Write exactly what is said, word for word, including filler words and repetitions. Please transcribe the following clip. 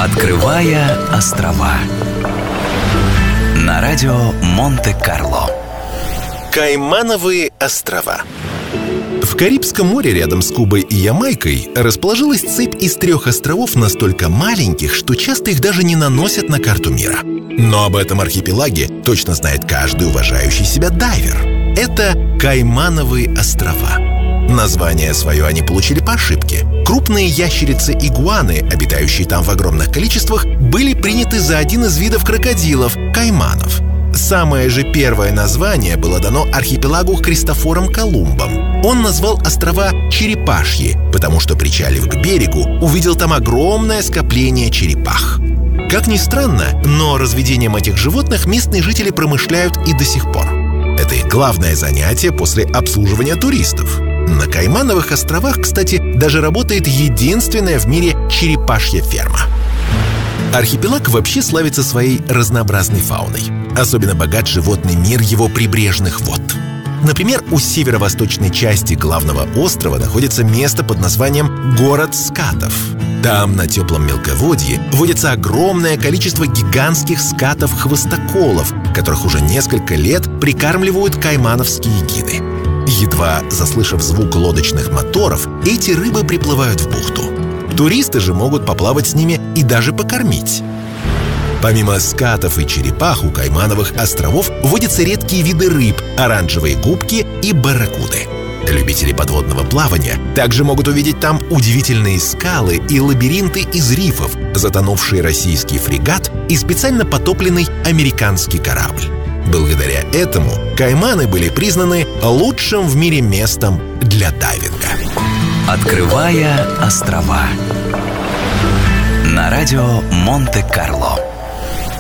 Открывая острова на радио Монте-Карло. Каймановые острова. В Карибском море рядом с Кубой и Ямайкой расположилась цепь из трех островов настолько маленьких, что часто их даже не наносят на карту мира. Но об этом архипелаге точно знает каждый уважающий себя дайвер. Это Каймановые острова. Название свое они получили по ошибке. Крупные ящерицы-игуаны, обитающие там в огромных количествах, были приняты за один из видов крокодилов – кайманов. Самое же первое название было дано архипелагу Христофором Колумбом. Он назвал острова Черепашьи, потому что, причалив к берегу, увидел там огромное скопление черепах. Как ни странно, но разведением этих животных местные жители промышляют и до сих пор. Это их главное занятие после обслуживания туристов. На Каймановых островах, кстати, даже работает единственная в мире черепашья ферма. Архипелаг вообще славится своей разнообразной фауной. Особенно богат животный мир его прибрежных вод. Например, у северо-восточной части главного острова находится место под названием Город скатов. Там, на теплом мелководье, водится огромное количество гигантских скатов-хвостоколов, которых уже несколько лет прикармливают каймановские гиды. Едва заслышав звук лодочных моторов, эти рыбы приплывают в бухту. Туристы же могут поплавать с ними и даже покормить. Помимо скатов и черепах, у Каймановых островов водятся редкие виды рыб, оранжевые губки и барракуды. Любители подводного плавания также могут увидеть там удивительные скалы и лабиринты из рифов, затонувший российский фрегат и специально потопленный американский корабль. Благодаря этому Кайманы были признаны лучшим в мире местом для дайвинга. Открывая острова на радио Монте-Карло.